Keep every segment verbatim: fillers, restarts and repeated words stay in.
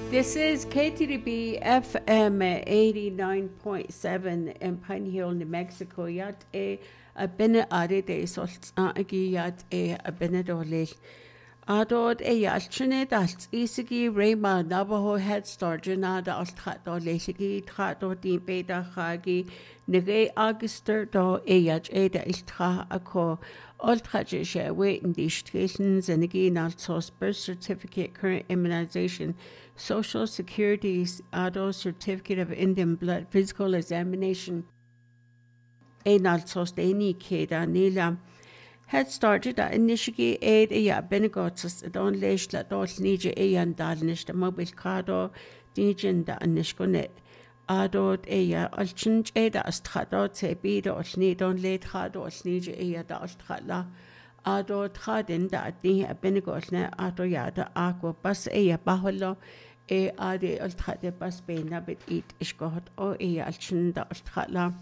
This is K T D B F M eighty-nine point seven in Pine Hill, New Mexico. Yat e a binne ade de solts agi yat e a binne dolil. Adod e yalchine dalt isigi Rema Navajo Head Start Janada alt hat do lesigi trat do di beta khagi nege Auguster do e yach e da iltra ako ultraje she waiting the stations and again also birth certificate, current immunization, social security, adult certificate of Indian blood, physical examination. Ein also steni keda nila Head started at initially aid a ya benegots don leish la dot nije a yan dalnish the mobile cardo digen da anishkonet. Adot a ya alchinch a da astradot se be the osni don late hado snije a ya da astrala. Adot hadin da di a benegotne ato ya da aqua bus a ya baholo e ade altrade bus be nabit eat ishgot o a ya alchin da astrala.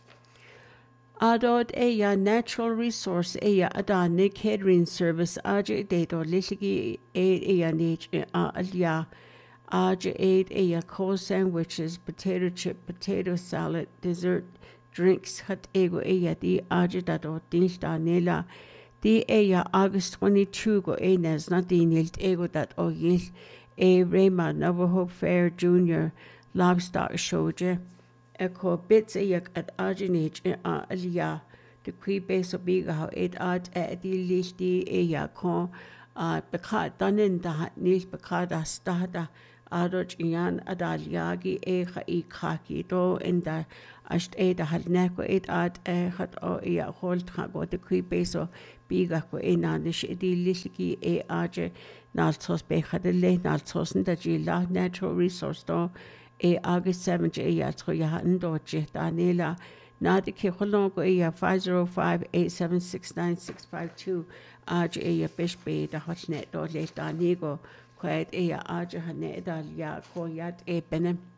Adod eya natural resource eya adani catering service aja dedo lishigi aid eya niche a alya aja aid eya cold sandwiches, potato chip, potato salad, dessert, drinks hat ego eya di aja dado dinsta nela di eya August twenty-second go enes not di nilt ego dat o yil e Rema Navajo Fair Junior Livestock Showje. Echo bits a yak at arginage a alia, the qui base of big how it art at the lichty a yakon, a becat done in the hat nil becada stada, adot yan adaliagi e ha e kaki do in the asht a the had neco it art a hat o a hold trago, the qui base of bigaco in an the shitty lichty a arge, naltos beca the late naltosen that you la natural resource do. E August seventh e ya tro ya han do je Daniela na de ke holongo e ya five oh five, eight seven six, nine six five two aj e ya bishbe da hotnet do le Danigo kwet e ya aj hanet dal ya ko yat e benem